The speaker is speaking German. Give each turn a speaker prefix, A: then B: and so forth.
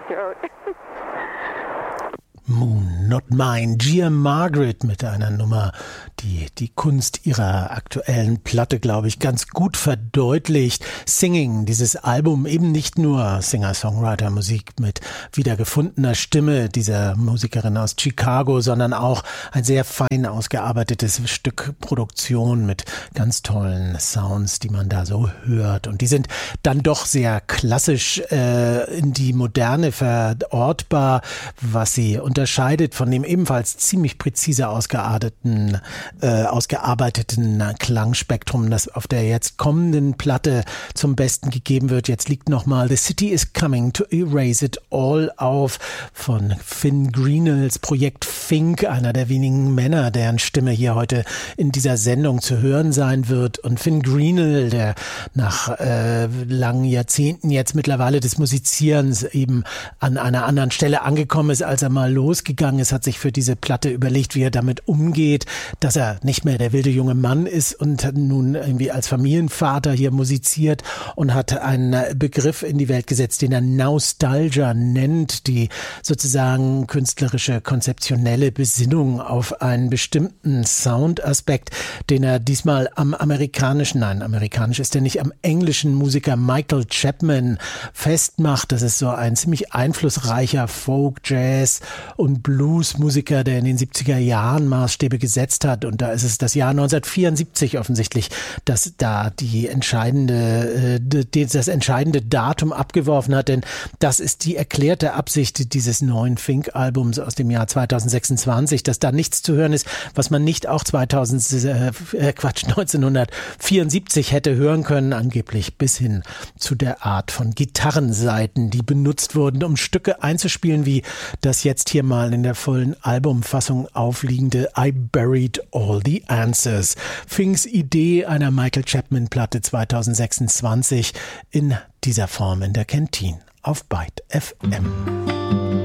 A: throat.
B: Moon Not Mine, Gia Margaret mit einer Nummer, die die Kunst ihrer aktuellen Platte, glaube ich, ganz gut verdeutlicht. Singing, dieses Album, eben nicht nur Singer-Songwriter-Musik mit wiedergefundener Stimme dieser Musikerin aus Chicago, sondern auch ein sehr fein ausgearbeitetes Stück Produktion mit ganz tollen Sounds, die man da so hört. Und die sind dann doch sehr klassisch in die Moderne verortbar, was sie unterscheidet von dem ebenfalls ziemlich präzise ausgearbeiteten Klangspektrum, das auf der jetzt kommenden Platte zum Besten gegeben wird. Jetzt liegt nochmal The City is Coming to Erase It All auf von Finn Greenells Projekt Fink, einer der wenigen Männer, deren Stimme hier heute in dieser Sendung zu hören sein wird. Und Finn Greenell, der nach langen Jahrzehnten jetzt mittlerweile des Musizierens eben an einer anderen Stelle angekommen ist, als er mal losgegangen ist, hat sich für diese Platte überlegt, wie er damit umgeht, dass er nicht mehr der wilde junge Mann ist und nun irgendwie als Familienvater hier musiziert und hat einen Begriff in die Welt gesetzt, den er Nostalgia nennt, die sozusagen künstlerische, konzeptionelle Besinnung auf einen bestimmten Soundaspekt, den er diesmal am amerikanisch ist er nicht, am englischen Musiker Michael Chapman festmacht. Das ist so ein ziemlich einflussreicher Folk, Jazz und Blues-Musiker, der in den 70er Jahren Maßstäbe gesetzt hat. Und da ist es das Jahr 1974 offensichtlich, dass da das entscheidende Datum abgeworfen hat. Denn das ist die erklärte Absicht dieses neuen Fink-Albums aus dem Jahr 2026, dass da nichts zu hören ist, was man nicht auch 1974 hätte hören können, angeblich bis hin zu der Art von Gitarrensaiten, die benutzt wurden, um Stücke einzuspielen, wie das jetzt hier mal in der vollen Albumfassung aufliegende I Buried All the Answers. Finks Idee einer Michael Chapman-Platte 2026 in dieser Form in der Kantine auf Byte FM.